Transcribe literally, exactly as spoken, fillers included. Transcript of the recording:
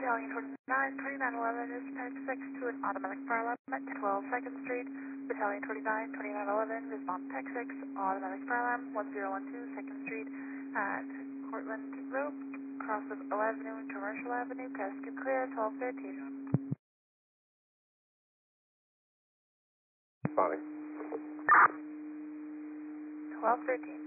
Battalion twenty-nine, twenty-nine eleven is Tech six to an automatic fire alarm at twelve second Street. Battalion twenty-nine, twenty-nine eleven is on Tech six, automatic fire alarm, one zero one two second Street at Cortland Road, cross of O Avenue and Commercial Avenue, Cascade Clear, twelve thirteen. Responding. twelve thirteen.